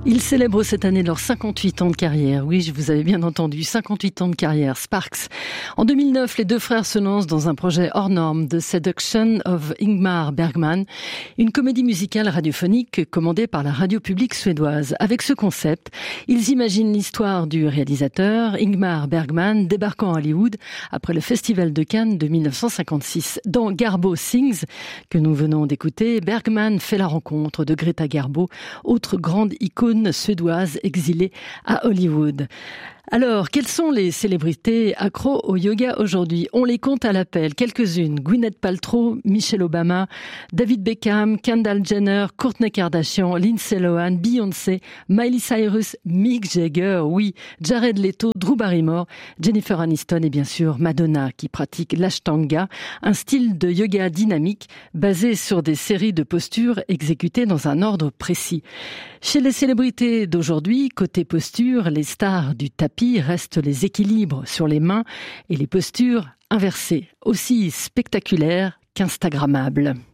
Ils célèbrent cette année leurs 58 ans de carrière. Oui, vous avez bien entendu, 58 ans de carrière, Sparks. En 2009, les deux frères se lancent dans un projet hors norme, The Seduction of Ingmar Bergman, une comédie musicale radiophonique commandée par la radio publique suédoise. Avec ce concept, ils imaginent l'histoire du réalisateur Ingmar Bergman débarquant à Hollywood après le Festival de Cannes de 1956. Dans Garbo Sings, que nous venons d'écouter, Bergman fait la rencontre de Greta Garbo, autre grande icône suédoise exilée à Hollywood. Alors, quelles sont les célébrités accros au yoga aujourd'hui? On les compte à l'appel, quelques-unes. Gwyneth Paltrow, Michelle Obama, David Beckham, Kendall Jenner, Kourtney Kardashian, Lindsay Lohan, Beyoncé, Miley Cyrus, Mick Jagger, oui, Jared Leto, Drew Barrymore, Jennifer Aniston et bien sûr Madonna qui pratique l'ashtanga, un style de yoga dynamique basé sur des séries de postures exécutées dans un ordre précis. Chez les célébrités d'aujourd'hui, côté posture, les stars du tapis restent les équilibres sur les mains et les postures inversées, aussi spectaculaires qu'instagrammables.